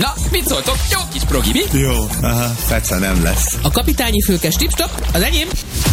Na, mit szóltok? Jó kis progi, mi? Jó, Fece nem lesz. A kapitányi fülkes tipstop, az enyém.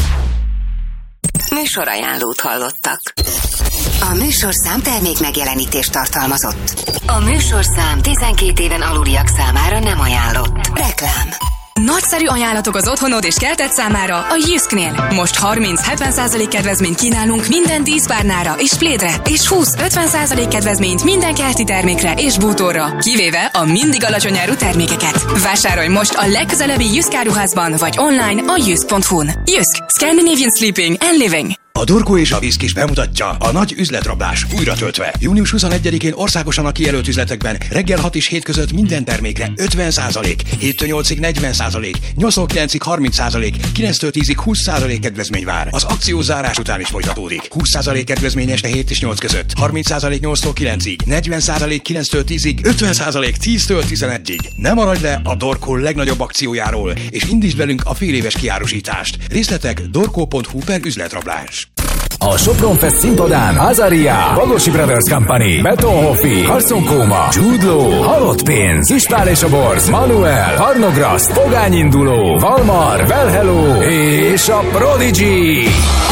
Műsorajánlót hallottak. A műsorszám termék megjelenítést tartalmazott. A műsorszám 12 éven aluliak számára nem ajánlott. Reklám. Nagyszerű ajánlatok az otthonod és kerted számára a Jysknél. Most 30-70% kedvezményt kínálunk minden díszpárnára és plédre, és 20-50% kedvezményt minden kerti termékre és bútorra, kivéve a mindig alacsony áru termékeket. Vásárolj most a legközelebbi Jysk áruházban vagy online a jysk.hu-n. Jysk. Scandinavian Sleeping and Living. A Dorko és a Viszkis bemutatja a nagy üzletrablás újra töltve. Június 21-én országosan a kijelölt üzletekben reggel 6 és 7 között minden termékre 50%, 7-től 8-ig 40%, 8-tól 9-ig 30%, 9-től 10-ig 20% kedvezmény vár. Az akció zárás után is folytatódik. 20% kedvezmény este 7 és 8 között, 30% 8-tól 9-ig, 40% 9-től 10-ig, 50% 10-től 11-ig. Ne maradj le a Dorko legnagyobb akciójáról, és indítsd velünk a féléves kiárusítást. Részletek dorko.hu/üzletrablás. A Sopron Fest színpadán Azaria, Bagosi Brothers Company, Betonhoffi, Carson Kóma, Jude Law, Halott Pénz, Ispál és a Borz, Manuel, Harnograszt, Pogány Induló, Valmar, Well Hello és a Prodigy.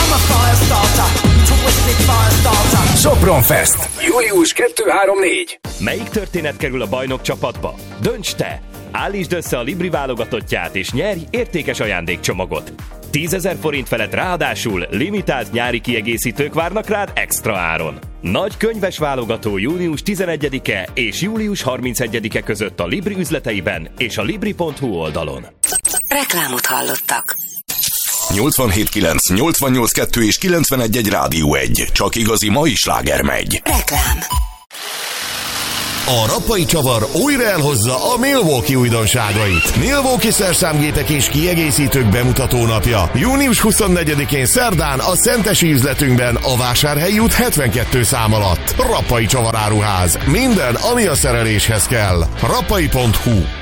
Sopron Fest. Július 2-3-4. Melyik történet kerül a bajnok csapatba? Dönts te! Állítsd össze a Libri válogatottját és nyerj értékes ajándékcsomagot. 10 000 forint felett ráadásul limitált nyári kiegészítők várnak rád extra áron. Nagy könyves válogató június 11-e és július 31-e között a Libri üzleteiben és a libri.hu oldalon. Reklámot hallottak. 87.9, 88.2 és 91.1 Rádió 1. Csak igazi mai sláger megy. Reklám. A Rappai Csavar újra elhozza a Milwaukee újdonságait. Milwaukee szerszámgépek és kiegészítők bemutató napja. Június 24-én szerdán a Szentesi üzletünkben a Vásárhelyi út 72 szám alatt. Rappai Csavar áruház. Minden, ami a szereléshez kell. Rappai.hu.